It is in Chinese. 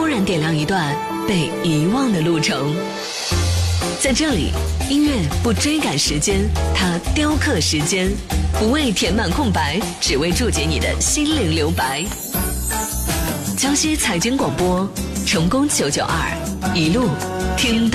突然点亮一段被遗忘的路程。在这里，音乐不追赶时间，它雕刻时间，不为填满空白，只为注解你的心灵留白。江西财经广播，成功992，一路听到。